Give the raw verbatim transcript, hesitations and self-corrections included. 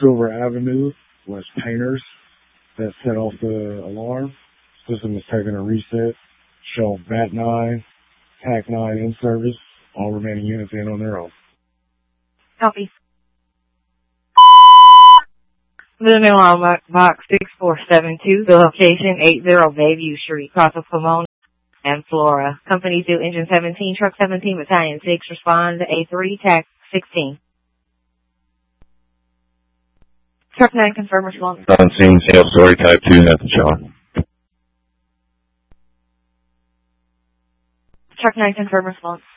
Silver Avenue was painters that set off the alarm. System is taking a reset. Show B A T nine, T A C nine in service. All remaining units in on their own. Copy. The new alarm box six four seven two, the location eighty Bayview Street, across of Pomona and Flora. Company two, Engine seventeen, Truck seventeen, Battalion six, respond to A three, T A C sixteen. Truck nine, confirm response. On scene, sales story type two, nothing showing. Truck nine, confirm response.